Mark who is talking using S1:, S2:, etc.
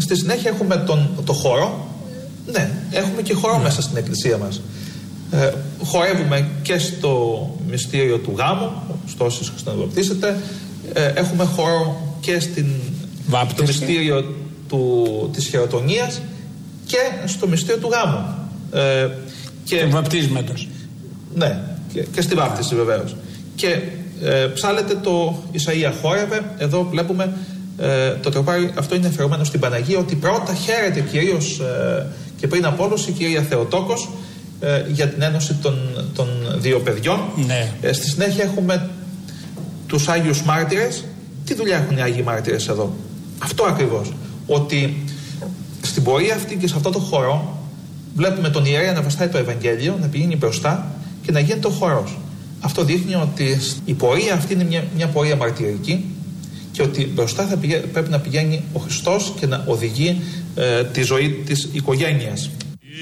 S1: Στη συνέχεια έχουμε το χώρο. Ναι, έχουμε και χώρο μέσα στην εκκλησία μας. Χορεύουμε και στο μυστήριο του γάμου, στο όσους ξαναβαπτίσετε. Έχουμε χώρο και στο μυστήριο της χειροτονίας και στο μυστήριο του γάμου.
S2: Και βαπτίσματος.
S1: Ναι, και στη βάπτιση βεβαίως. Και ψάλεται το Ισαΐα χόρευε. Εδώ βλέπουμε το τροπάρι αυτό είναι αφιερωμένο στην Παναγία, ότι πρώτα χαίρεται κυρίως και πριν από όλους η κυρία Θεοτόκος για την ένωση των δύο παιδιών.
S2: Ναι.
S1: Στη συνέχεια έχουμε τους Άγιους Μάρτυρες. Τι δουλειά έχουν οι Άγιοι Μάρτυρες εδώ? Αυτό ακριβώς, ότι στην πορεία αυτή και σε αυτό το χώρο βλέπουμε τον ιερέα να βαστάει το Ευαγγέλιο, να πηγαίνει μπροστά και να γίνεται ο χώρος. Αυτό δείχνει ότι η πορεία αυτή είναι μια πορεία μαρτυρική και ότι μπροστά πρέπει να πηγαίνει ο Χριστός και να οδηγεί τη ζωή της οικογένειας.